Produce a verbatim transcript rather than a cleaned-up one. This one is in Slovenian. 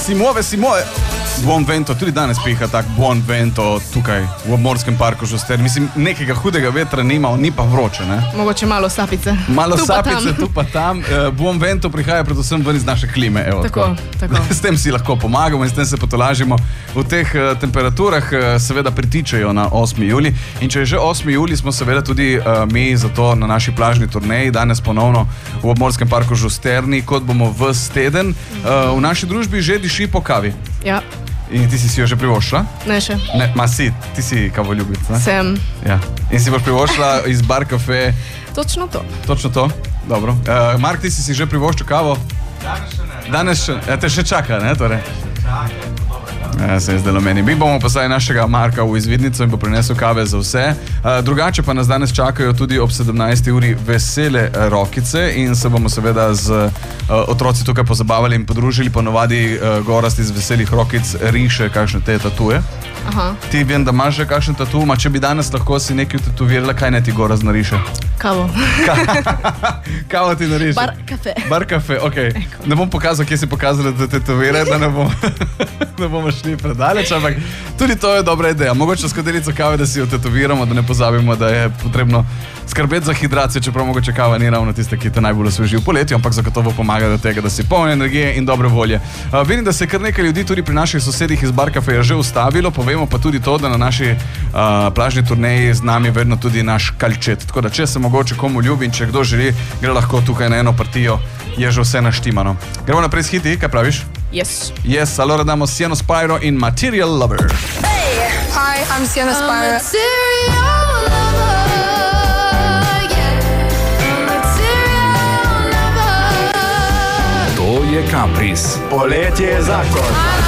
si muove, si muove. Buon vento, tudi danes piha tak buon vento tukaj v obmorskem parku Žuster. Mislim, nekega hudega vetra nima, ni pa vroče, ne? Mogoče malo sapice. Malo tu sapice, pa tu pa tam. Uh, buon vento prihaja predvsem ven iz naše klime. Evo, tako, tako. S tem si lahko pomagamo in s tem se potolažimo. V teh uh, temperaturah uh, seveda pritičajo na osmi julij. In če je že osmi julij, smo seveda tudi uh, mi zato na naši plažni turneji, danes ponovno v obmorskem parku Žusterni, kot bomo ves teden. Uh, v naši družbi že diši po kavi. Ja. In ti si si jo že privoščila? Ne še. Ne, ma si, ti si kavoljubic, ne? Sem. Ja. In si boš privoščila iz Bar Cafe? Točno to. Točno to? Dobro. Uh, Mark, ti si si že privoščil kavo? Danes še ne. Danes še, ja, te še čaka, ne, torej? Čakaj, Ja, se je zdelo meni. Mi bomo poslali našega Marka v izvidnico in bo prinesel kave za vse. Uh, drugače pa nas danes čakajo tudi ob sedemnajsti uri vesele rokice in se bomo seveda z uh, otroci tukaj pozabavali in podružili. Ponovadi uh, Gorazd iz veselih rokic riše kakšne te tatuje. Aha. Ti vem, da imaš že kakšen tatu, ma če bi danes lahko si nekaj tatuvirala, kaj ne ti Gorazd nariše? Kavo. Kavo ti nariše? Bar Cafe. Bar Cafe, ok. Ne bom pokazal, kje si pokazala, da tatovira, da ne bomo, ne bomo šli predaleč, ampak tudi to je dobra ideja. Mogoče skodelico kave, da si jo tetoviramo, da ne pozabimo, da je potrebno skrbeti za hidracijo, čeprav mogoče kava ni ravno tiste, ki te najbolj osveži v poletju, ampak zagotovo pomaga do tega, da si poln energije in dobre volje. Uh, vidim, da se kar nekaj ljudi tudi pri naših sosedih iz Bar Cafeja že ustavilo, povemo pa tudi to, da na naši uh, plažni turneji z nami vedno tudi naš kalčet. Tako da, če se mogoče komu ljubi in če kdo želi, gre lahko tukaj na eno partijo, je že vse naštimano. Gremo naprej s hiti, kaj praviš? Yes. Yes, allora damo Sienna Spyro in Material Lover. Hey! Hi, I'm Sienna Spyro. To je Kapris. Poletje je zakon.